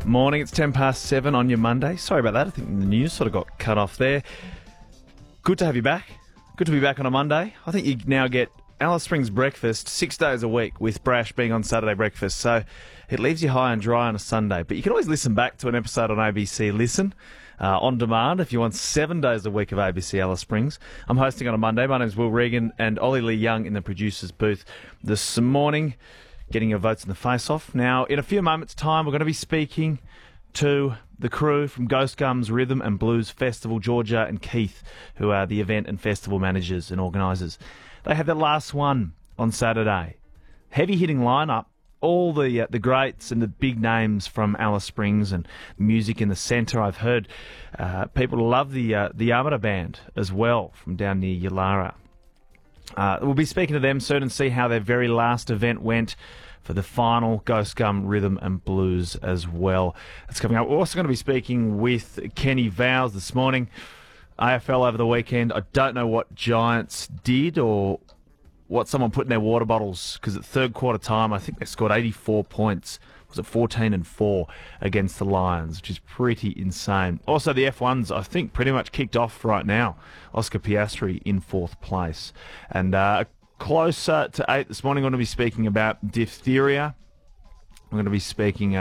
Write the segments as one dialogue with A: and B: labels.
A: Morning, it's 7:10 on your Monday. Sorry about that. I think the news sort of got cut off there. Good to have you back. Good to be back on a Monday. I think you now get Alice Springs breakfast 6 days a week, with Brash being on Saturday breakfast. So it leaves you high and dry on a Sunday. But you can always listen back to an episode on ABC Listen on demand if you want 7 days a week of ABC Alice Springs. I'm hosting on a Monday. My name's Will Regan and Ollie Lee Young in the producer's booth this morning, getting your votes in the face-off. Now, in a few moments' time, we're going to be speaking to the crew from Ghost Gums Rhythm and Blues Festival, Georgia and Keith, who are the event and festival managers and organisers. They had their last one on Saturday. Heavy-hitting lineup, all the greats and the big names from Alice Springs and music in the centre. I've heard people love the Armada Band as well from down near Yulara. We'll be speaking to them soon and see how their very last event went for the final Ghost Gum Rhythm and Blues as well. That's coming up. We're also going to be speaking with Kenny Vowles this morning. AFL over the weekend. I don't know what Giants did or what someone put in their water bottles, because at third quarter time, I think they scored 84 points. Was it 14-4 against the Lions, which is pretty insane. Also, the F1's, I think, pretty much kicked off right now. Oscar Piastri in fourth place. And closer to 8 this morning, I'm going to be speaking about diphtheria. I'm going to be speaking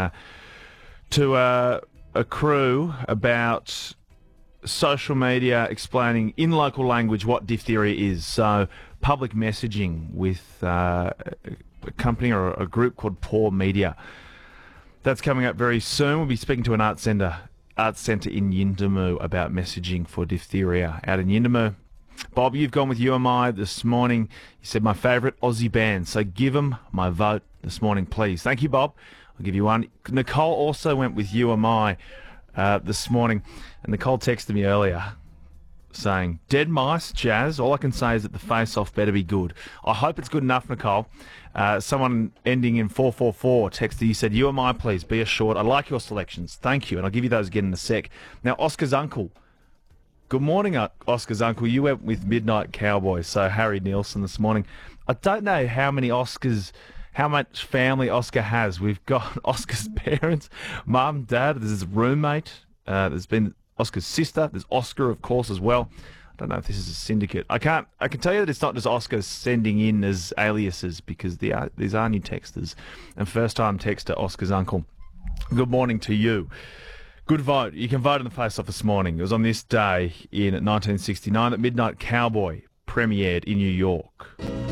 A: to a crew about social media explaining in local language what diphtheria is. So public messaging with a company or a group called Paw Media. That's coming up very soon. We'll be speaking to an arts centre in Yuendumu about messaging for diphtheria out in Yuendumu. Bob, you've gone with You Am I this morning. You said my favourite Aussie band, so give them my vote this morning, please. Thank you, Bob. I'll give you one. Nicole also went with You Am I this morning, and Nicole texted me earlier saying, "Dead mice, Jazz. All I can say is that the face-off better be good." I hope it's good enough, Nicole. Someone ending in 444 texted you, said, "You Am I, please. Be assured. I like your selections. Thank you." And I'll give you those again in a sec. Now, Oscar's uncle. Good morning, Oscar's uncle. You went with Midnight Cowboy, so Harry Nielsen this morning. I don't know how many Oscars, how much family Oscar has. We've got Oscar's parents, mum, dad, there's his roommate, there's been Oscar's sister, there's Oscar, of course, as well. I don't know if this is a syndicate. I can tell you that it's not just Oscar sending in as aliases, because these are new texters. And first-time texter Oscar's uncle, good morning to you. Good vote. You can vote in the face-off this morning. It was on this day in 1969 that Midnight Cowboy premiered in New York.